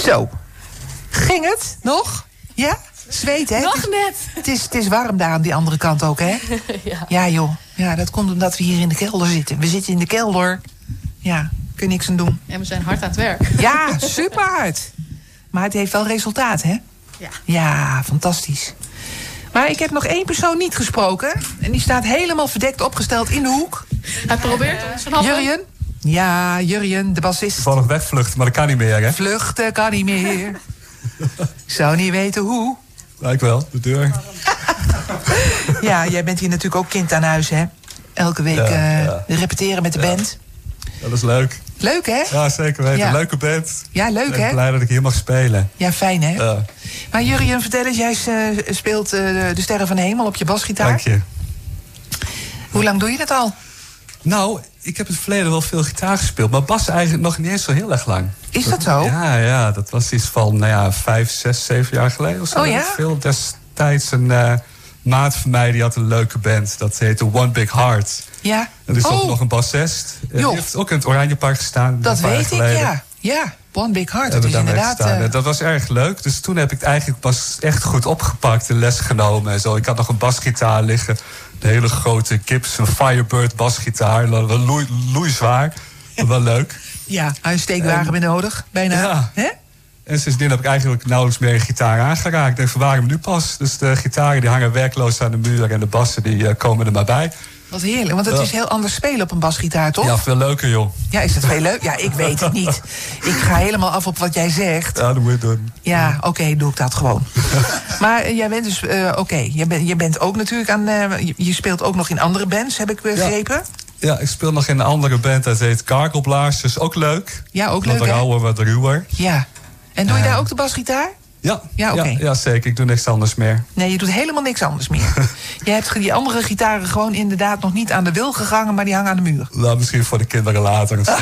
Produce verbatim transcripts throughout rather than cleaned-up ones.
Zo. Ging het nog? Ja? Zweet, hè? Nog het is, net. Het is, het is warm daar aan die andere kant ook, hè? Ja. Ja, joh. Ja, dat komt omdat we hier in de kelder zitten. We zitten in de kelder. Ja, kun je niks aan doen. En we zijn hard aan het werk. Ja, super hard. Maar het heeft wel resultaat, hè? Ja. Ja, fantastisch. Maar ik heb nog één persoon niet gesproken. En die staat helemaal verdekt opgesteld in de hoek. Hij probeert ons een halve... Jurjen? Ja, Jurjen, de bassist. Ik wou nog wegvluchten, maar dat kan niet meer, hè? Vluchten kan niet meer. Ik zou niet weten hoe. Lijkt wel, de deur. Ja, jij bent hier natuurlijk ook kind aan huis, hè? Elke week Ja, eh, ja. repeteren met de Ja. band. Dat is leuk. Leuk, hè? Ja, zeker weten. Ja. Leuke band. Ja, leuk, Ik ben hè? blij dat ik hier mag spelen. Ja, fijn, hè? Ja, Maar Jurjen, vertel eens, jij eh, speelt eh, de Sterren van de Hemel op je basgitaar. dank je. Hoe lang doe je dat al? Nou, ik heb in het verleden wel veel gitaar gespeeld, maar bas eigenlijk nog niet eens zo heel erg lang. Is dat zo? Ja, ja, dat was iets van, nou ja, vijf, zes, zeven jaar geleden of zo. Oh ja? Veel destijds een eh, maat van mij, die had een leuke band. Dat heette One Big Heart. Ja. En er is ook Oh, nog een bassist. En Joh. Die heeft ook in het Oranjepark gestaan. dat een paar jaar weet ik, geleden. ja. Ja, One Big Heart, dat Hebben is we daarmee inderdaad... gestaan. eh, En dat was erg leuk. Dus toen heb ik het eigenlijk pas echt goed opgepakt en les genomen en zo. Ik had nog een basgitaar liggen. Een hele grote Gibson Firebird basgitaar. Dat was loei, loeizwaar. Maar wel leuk. ja, een steekwagen ben nodig, bijna. Ja. Hè? En sindsdien heb ik eigenlijk nauwelijks meer een gitaar aangeraakt. Ik denk, van waarom nu pas? Dus de gitaren die hangen werkloos aan de muur en de bassen die uh, komen er maar bij. Wat heerlijk, want het Ja. is heel anders spelen op een basgitaar, toch? Ja, veel leuker, joh. Ja, is dat veel leuk? Ja, ik weet het niet. Ik ga helemaal af op wat jij zegt. Ja, dat moet je doen. Ja, oké, doe ik dat gewoon. Maar eh, jij bent dus, eh, oké, je, bent je bent ook natuurlijk aan, eh, je, je speelt ook nog in andere bands, heb ik begrepen. Ja, ik speel nog in een andere band. Dat heet Karkelblaas. Dus ook leuk. Ja, ook Wat leuk, hè? rauwer, wat ruwer. Ja. En doe je Eh. daar ook de basgitaar? Ja, Ja, oké. ja, ja, zeker. Ik doe niks anders meer. Nee, je doet helemaal niks anders meer. Je hebt die andere gitaren gewoon inderdaad nog niet aan de wil gehangen, maar die hangen aan de muur. Nou, misschien voor de kinderen later. Of zo.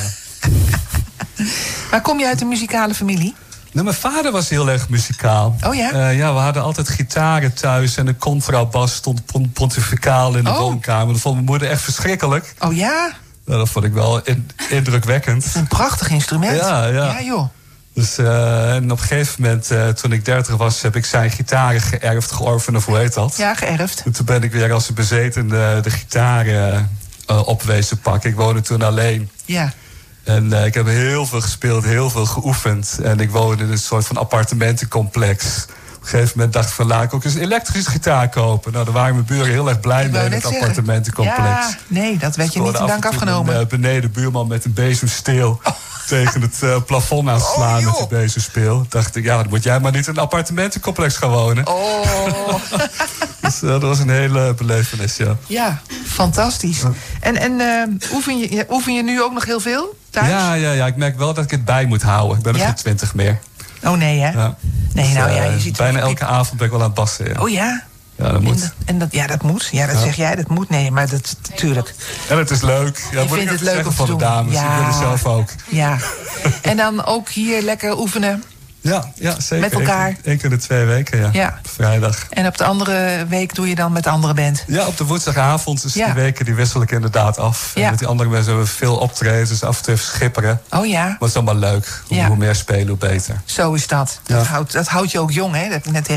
Maar kom je uit een muzikale familie? Nou, mijn vader was heel erg muzikaal. Oh ja? Eh, ja, we hadden altijd gitaren thuis en de contrabas stond pon- pontificaal in de Oh. woonkamer. Dat vond mijn moeder echt verschrikkelijk. Oh ja? Nou, dat vond ik wel in- indrukwekkend. Een prachtig instrument. Ja, ja. Ja, joh. Dus eh, en op een gegeven moment, eh, toen ik dertig was, heb ik zijn gitaren geërfd, georven of hoe heet dat? Ja, geërfd. En toen ben ik weer als een bezetene de gitaren uh, opwezen pakken. Ik woonde toen alleen. Ja. En uh, ik heb heel veel gespeeld, heel veel geoefend. En ik woonde in een soort van appartementencomplex. Op een gegeven moment dacht ik van, laat ik ook eens een elektrische gitaar kopen. Nou, daar waren mijn buren heel erg blij Ik mee wou in net het zeggen. appartementencomplex. Ja, nee, dat werd je Ik niet in hoorde dank af en toe afgenomen. Een uh, beneden buurman met een bezemsteel tegen het uh, plafond aanslaan Oh, met joh. die bezemspeel. Dacht ik, ja, dan moet jij maar niet in een appartementencomplex gaan wonen. Oh, Dus uh, dat was een hele belevenis, ja. ja, fantastisch. En, en eh, oefen, je, oefen je nu ook nog heel veel thuis? Ja, ja, ja, ik merk wel dat ik het bij moet houden. Ik ben nog Ja? geen twintig meer. Oh nee, hè? Ja. Nee, Dus, nou ja, uh, je ziet... bijna elke avond ben ik wel aan het bassen. Ja, Oh ja? ja dat En moet. dat, en dat, ja, dat moet. Ja, dat Ja. zeg jij, dat moet. Nee, maar dat natuurlijk. En het is leuk. Ja, Je moet vindt ik het leuk zeggen om te van de doen. dames. Ja. Ik ben er zelf ook. Ja. En dan ook hier lekker oefenen. Ja, ja zeker. Met elkaar. Eén keer, één keer de twee weken, ja. Ja. Op vrijdag. En op de andere week doe je dan met de andere band. Ja, op de woensdagavond. Dus Ja. die weken die wissel ik inderdaad af. Ja. En met die andere mensen hebben we veel optredens. Dus af en toe even schipperen. Oh ja, Maar het is allemaal leuk. Hoe, Ja. hoe meer spelen, hoe beter. zo is dat. Ja. Dat, houdt, dat houdt je ook jong, hè? Dat heb ik net